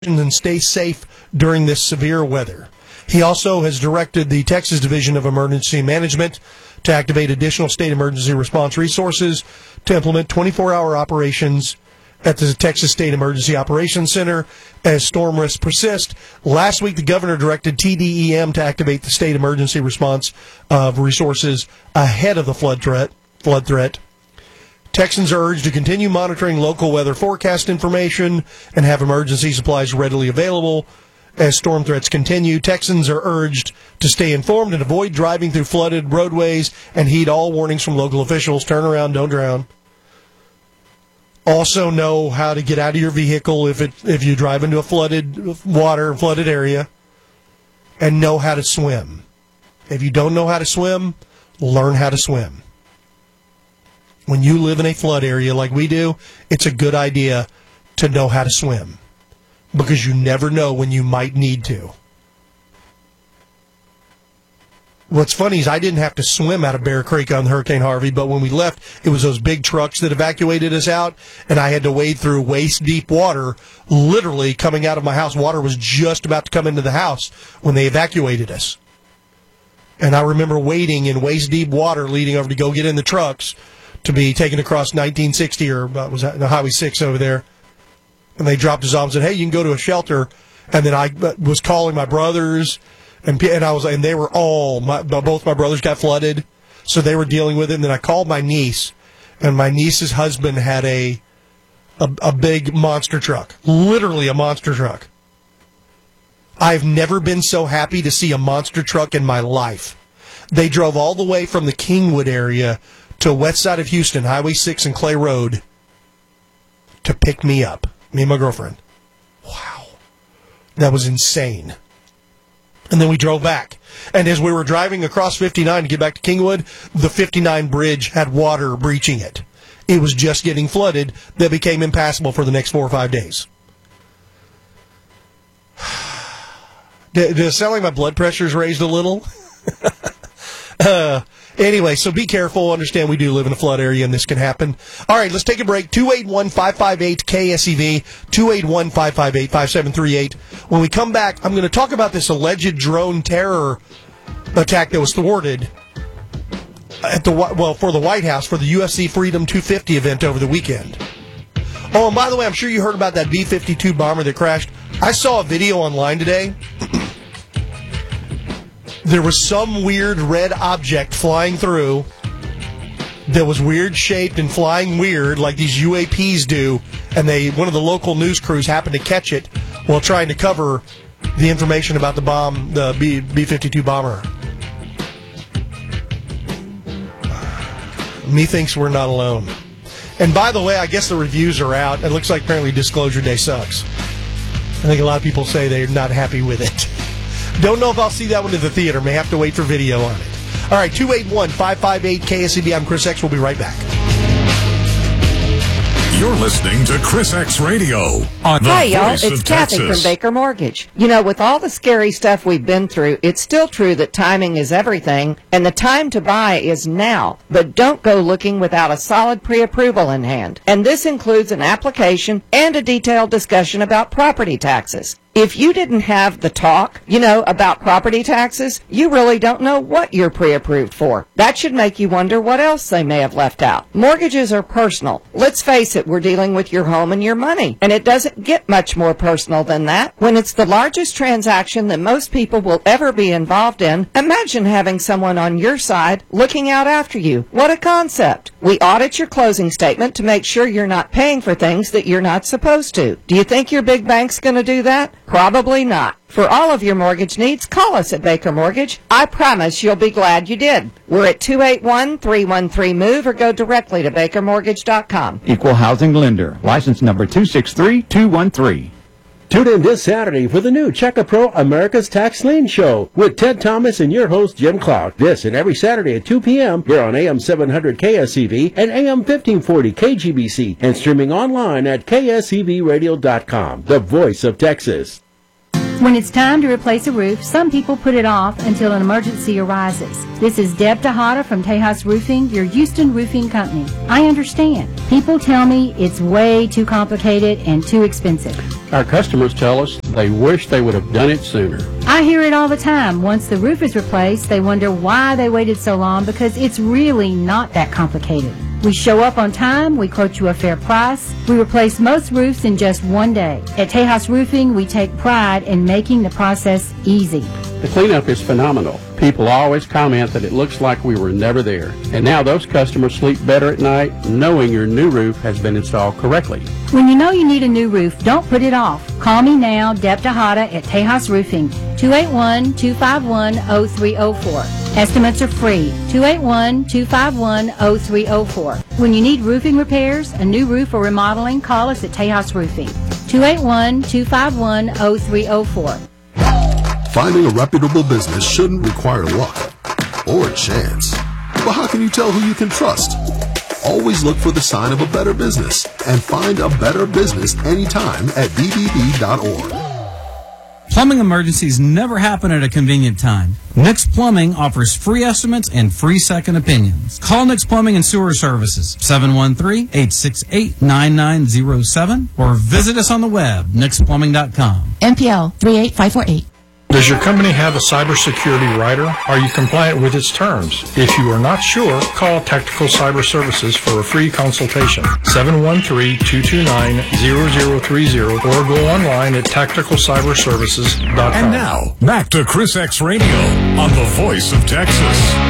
and stay safe during this severe weather. He also has directed the Texas Division of Emergency Management to activate additional state emergency response resources to implement 24-hour operations at the Texas State Emergency Operations Center as storm risks persist. Last week, the governor directed TDEM to activate the state emergency response of resources ahead of the flood threat. Texans are urged to continue monitoring local weather forecast information and have emergency supplies readily available as storm threats continue. Texans are urged to stay informed and avoid driving through flooded roadways and heed all warnings from local officials. Turn around, don't drown. Also know how to get out of your vehicle if you drive into a flooded water, flooded area, and know how to swim. If you don't know how to swim, learn how to swim. When you live in a flood area like we do, it's a good idea to know how to swim because you never know when you might need to. What's funny is I didn't have to swim out of Bear Creek on Hurricane Harvey, but when we left, it was those big trucks that evacuated us out, and I had to wade through waist-deep water, literally coming out of my house. Water was just about to come into the house when they evacuated us. And I remember wading in waist-deep water leading over to go get in the trucks to be taken across 1960, or was that Highway 6 over there. And they dropped us off and said, hey, you can go to a shelter. And then I was calling my brothers, and they were both my brothers got flooded, so they were dealing with it. And then I called my niece, and my niece's husband had a big monster truck, literally a monster truck. I've never been so happy to see a monster truck in my life. They drove all the way from the Kingwood area to west side of Houston, Highway 6 and Clay Road, to pick me up, me and my girlfriend. Wow. That was insane. And then we drove back. And as we were driving across 59 to get back to Kingwood, the 59 bridge had water breaching it. It was just getting flooded. That became impassable for the next 4 or 5 days. Does it sound like my blood pressure's raised a little? Anyway, so be careful. Understand we do live in a flood area and this can happen. All right, let's take a break. 281-558-KSEV, 281-558-5738. When we come back, I'm going to talk about this alleged drone terror attack that was thwarted at for the White House for the UFC Freedom 250 event over the weekend. Oh, and by the way, I'm sure you heard about that B-52 bomber that crashed. I saw a video online today. There was some weird red object flying through that was weird shaped and flying weird like these UAPs do, and one of the local news crews happened to catch it while trying to cover the information about the bomb, the B-52 bomber. Methinks we're not alone. And by the way, I guess the reviews are out. It looks like apparently Disclosure Day sucks. I think a lot of people say they're not happy with it. Don't know if I'll see that one in the theater. May have to wait for video on it. All right, 281-558-KSEB. I'm Chris X. We'll be right back. You're listening to Chris X Radio on the Hi, y'all. Voice It's of Kathy Texas. from Baker Mortgage. You know, with all the scary stuff we've been through, it's still true that timing is everything, and the time to buy is now. But don't go looking without a solid pre-approval in hand. And this includes an application and a detailed discussion about property taxes. If you didn't have the talk, about property taxes, you really don't know what you're pre-approved for. That should make you wonder what else they may have left out. Mortgages are personal. Let's face it, we're dealing with your home and your money. And it doesn't get much more personal than that. When it's the largest transaction that most people will ever be involved in, imagine having someone on your side looking out after you. What a concept. We audit your closing statement to make sure you're not paying for things that you're not supposed to. Do you think your big bank's going to do that? Probably not. For all of your mortgage needs, call us at Baker Mortgage. I promise you'll be glad you did. We're at 281-313-MOVE or go directly to bakermortgage.com. Equal housing lender. License number 263213. Tune in this Saturday for the new Checka Pro America's Tax Lien Show with Ted Thomas and your host, Jim Clark. This and every Saturday at 2 p.m. here on AM 700 KSEV and AM 1540 KGBC and streaming online at ksevradio.com, the voice of Texas. When it's time to replace a roof, some people put it off until an emergency arises. This is Deb Tejada from Tejas Roofing, your Houston roofing company. I understand. People tell me it's way too complicated and too expensive. Our customers tell us they wish they would have done it sooner. I hear it all the time. Once the roof is replaced, they wonder why they waited so long because it's really not that complicated. We show up on time, we quote you a fair price, we replace most roofs in just one day. At Tejas Roofing, we take pride in making the process easy. The cleanup is phenomenal. People always comment that it looks like we were never there. And now those customers sleep better at night knowing your new roof has been installed correctly. When you know you need a new roof, don't put it off. Call me now, Deb Tejada at Tejas Roofing, 281-251-0304. Estimates are free, 281-251-0304. When you need roofing repairs, a new roof or remodeling, call us at Tejas Roofing, 281-251-0304. Finding a reputable business shouldn't require luck or chance. But how can you tell who you can trust? Always look for the sign of a better business and find a better business anytime at bbb.org. Plumbing emergencies never happen at a convenient time. Nix Plumbing offers free estimates and free second opinions. Call Nix Plumbing and Sewer Services, 713-868-9907, or visit us on the web, nixplumbing.com. MPL 38548. Does your company have a cybersecurity rider? Are you compliant with its terms? If you are not sure, call Tactical Cyber Services for a free consultation. 713-229-0030 or go online at tacticalcyberservices.com. And now, back to Chris X Radio on the Voice of Texas.